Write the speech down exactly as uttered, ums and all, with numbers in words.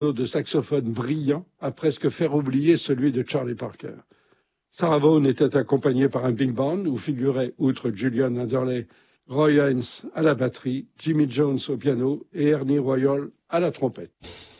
de saxophone brillant à presque faire oublier celui de Charlie Parker. Sarah Vaughan était accompagnée par un big band où figuraient, outre Julian Underley, Roy Haynes à la batterie, Jimmy Jones au piano et Ernie Royal à la trompette.